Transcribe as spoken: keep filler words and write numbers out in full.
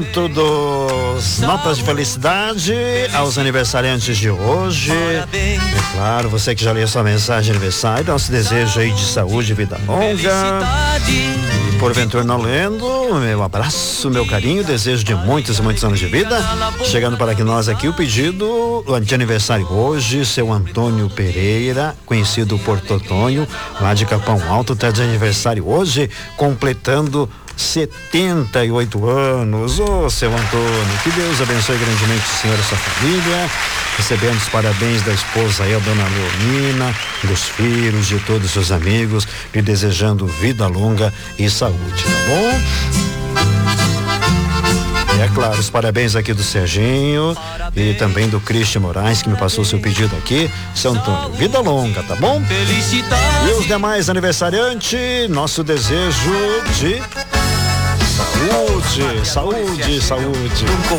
Dos notas de felicidade aos aniversariantes de hoje. É claro, você que já leu sua mensagem de aniversário, nosso desejo aí de saúde e vida longa. E porventura não lendo, meu abraço, meu carinho, desejo de muitos e muitos anos de vida. Chegando para aqui nós aqui o pedido de aniversário hoje, seu Antônio Pereira, conhecido por Totonho, lá de Capão Alto, tá de aniversário hoje, completando setenta e oito anos. Ô, seu Antônio, que Deus abençoe grandemente o senhor e sua família, recebendo os parabéns da esposa aí, a dona Leonina, dos filhos, de todos os seus amigos, lhe desejando vida longa e saúde, tá bom? E é claro, os parabéns aqui do Serginho e também do Cristian Moraes, que me passou seu pedido aqui. Seu Antônio, vida longa, tá bom? E os demais aniversariantes, nosso desejo de saúde, saúde, saúde.